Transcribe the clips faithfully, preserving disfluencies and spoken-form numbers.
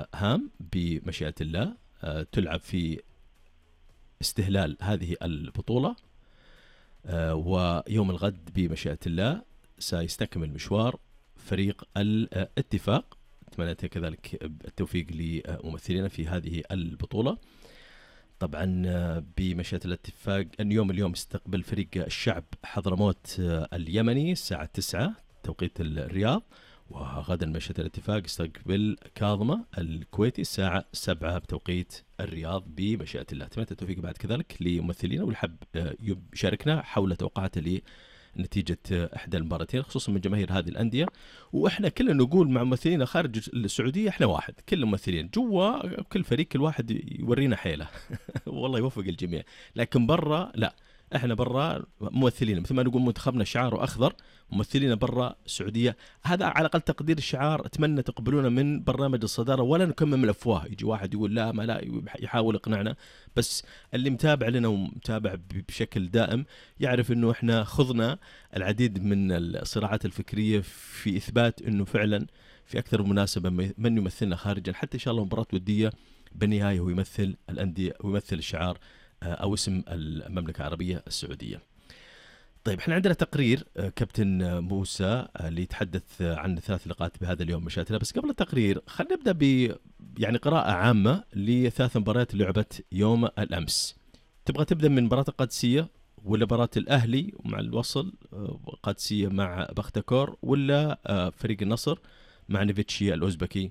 هام بمشيئة الله، تلعب في استهلال هذه البطولة، ويوم الغد بمشيئة الله سيستكمل مشوار فريق الاتفاق. أتمنى كذلك التوفيق لممثلين في هذه البطولة. طبعا بمشيئة الاتفاق اليوم اليوم يستقبل فريق الشعب حضرموت اليمني الساعة تسعة توقيت الرياض، وغدا مشيئة الاتفاق يستقبل كاظمة الكويتي الساعة سبعة بتوقيت الرياض بمشيئة الله. أتمنى التوفيق بعد كذلك لممثلين والحب يشاركنا حول توقعاته لنتيجة إحدى المباراتين، خصوصا من جماهير هذه الأندية. وإحنا كلنا نقول مع ممثلين خارج السعودية إحنا واحد، كل ممثلين جوا كل فريق كل واحد يورينا حيله والله يوفق الجميع. لكن برا لا، احنا برا ممثلين مثل ما نقول منتخبنا شعاره اخضر، ممثلين برا السعوديه. هذا على اقل تقدير الشعار. اتمنى تقبلونه من برنامج الصداره ولا نكمم الافواه. يجي واحد يقول لا ما لا، يحاول يقنعنا، بس اللي متابع لنا ومتابع بشكل دائم يعرف انه احنا خضنا العديد من الصراعات الفكريه في اثبات انه فعلا في اكثر من مناسبه من يمثلنا خارجا، حتى ان شاء الله مباراه وديه بالنهايه هو يمثل الانديه ويمثل الشعار أو اسم المملكة العربية السعودية. طيب احنا عندنا تقرير كابتن موسى اللي يتحدث عن ثلاث لقاءات بهذا اليوم مشاهدنا، بس قبل التقرير خلينا نبدأ ب يعني قراءة عامة لثلاث مباريات اللي لعبت يوم الأمس. تبغى تبدأ من مباراة القادسية ولا مباراة الأهلي مع الوصل، قادسية مع بختكور، ولا فريق النصر مع نيفيتشي الأوزبكي؟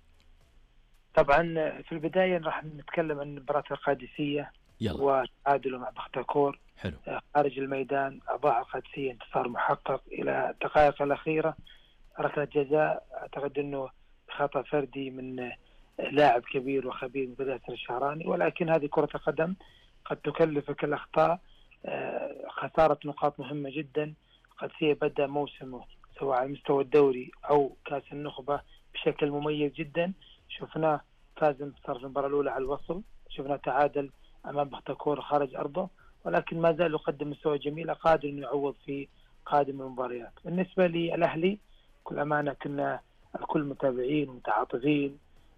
طبعا في البداية راح نتكلم عن مباراة القادسية وتعادلوا مع بختكور. حلو. خارج الميدان أضاع القادسية انتصار محقق إلى الدقائق الأخيرة، ركلة جزاء أعتقد أنه خطأ فردي من لاعب كبير وخبير مثل ياسر الشعراني، ولكن هذه كرة القدم قد تكلفك الأخطاء. خسارة نقاط مهمة جدا. القادسية بدأ موسمه سواء على مستوى الدوري أو كأس النخبة بشكل مميز جدا. شفناه فاز انتصار في المباراة الأولى على الوصل، شفنا تعادل أمام بختكور خارج أرضه، ولكن ما زال يقدم مستوى جميل قادر أن يعوض في قادم المباريات. بالنسبة للأهلي كل أمانة كنا الكل متابعين ومتعاطفين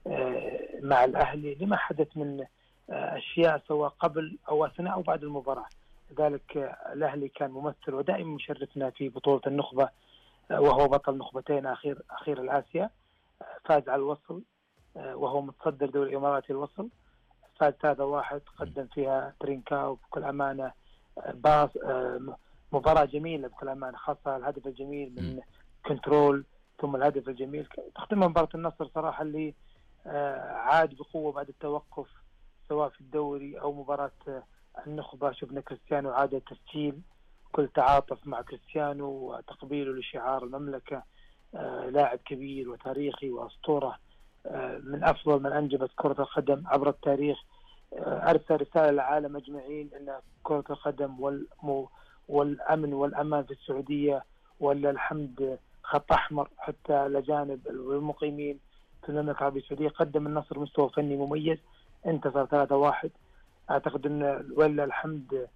مع الأهلي لما حدث من أشياء سواء قبل أو أثناء أو بعد المباراة. لذلك الأهلي كان ممثل ودائما مشرفنا في بطولة النخبة، وهو بطل نخبتين أخير أخير الآسيا. فاز على الوصل وهو متصدر دوري الإماراتي الوصل، فاز ثلاثة واحد قدم فيها ترينكاو بكل أمانة باص مباراة جميلة بكل أمانة، خاصة الهدف الجميل من كنترول ثم الهدف الجميل. تختم مباراة النصر صراحة اللي عاد بقوة بعد التوقف سواء في الدوري أو مباراة النخبة. شفنا كريستيانو عاد التسجيل، كل تعاطف مع كريستيانو وتقبيله لشعار المملكة. لاعب كبير وتاريخي وأسطورة من أفضل من أنجبت كرة القدم عبر التاريخ. أرسل رسالة للعالم أجمعين أن كرة القدم والم... والأمن والأمان في السعودية ولا الحمد خط أحمر حتى لجانب المقيمين في المملكة العربية السعودية. قدم النصر مستوى فني مميز، انتصر ثلاثة واحد. أعتقد أن ولا الحمد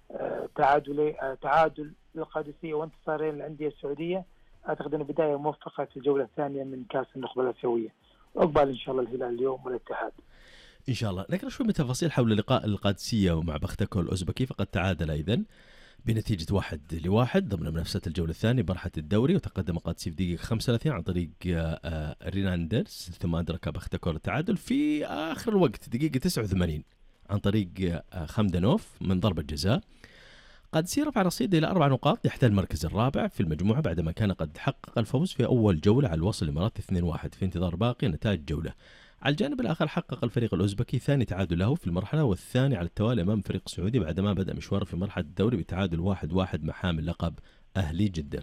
تعادل تعادل للقادسية وانتصارين للأندية السعودية. أعتقد أنه بداية موفقة في الجولة الثانية من كأس النخبة الآسيوية. أقبل إن شاء الله الهلال اليوم والاتحاد إن شاء الله. نقرأ شوي من تفاصيل حول لقاء القادسية مع بختكور الأوزبكي. فقد تعادل أيضا بنتيجة واحد لواحد ضمن منافسة الجولة الثانية برحة الدوري، وتقدم القادسية في دقيقة خمسة وثلاثين عن طريق ريناندرز، ثم أدرك بختكور التعادل في آخر الوقت دقيقة تسعة وثمانين عن طريق خمدانوف من ضربة جزاء. قادسية رفع رصيده إلى أربع نقاط، يحتل المركز الرابع في المجموعة بعدما كان قد حقق الفوز في أول جولة على الوصل الإماراتي اثنين واحد في انتظار باقي نتائج الجولة. على الجانب الآخر حقق الفريق الأوزبكي ثاني تعادل له في المرحلة والثاني على التوالي أمام فريق السعودي بعدما بدأ مشواره في مرحلة الدوري بتعادل واحد واحد مع حامل لقب أهلي جدة.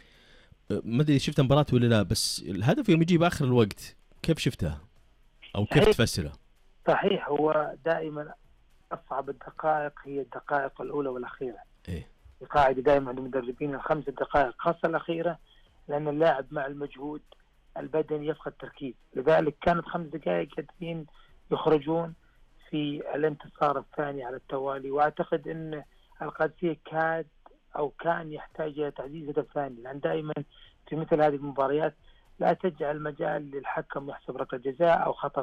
ما أدري شفت مباراة ولا لا، بس الهدف يوم يجي بآخر الوقت كيف شفتها أو كيف تفسره؟ صحيح، هو دائما أصعب الدقائق هي الدقائق الأولى والأخيرة. إيه؟ القاعدة دائما عند المدربين الخمس دقائق خاصة الأخيرة، لأن اللاعب مع المجهود البدني يفقد تركيز. لذلك كانت خمس دقائق قادرين يخرجون في الانتصار الثاني على التوالي. وأعتقد أن القادسية كاد أو كان يحتاج إلى تعزيز هدف ثاني، لأن دائما في مثل هذه المباريات لا تجعل مجال للحكم يحسب ركلة جزاء أو خطأ